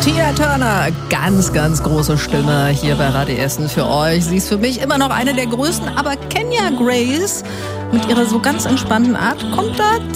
Tina Turner, ganz, ganz große Stimme hier bei Radio Essen für euch. Sie ist für mich immer noch eine der größten, aber Kenya Grace mit ihrer so ganz entspannten Art kommt da